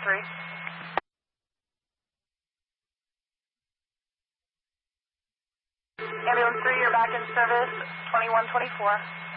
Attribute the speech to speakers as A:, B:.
A: 3. Ambulance 3, you're back in service, 2124.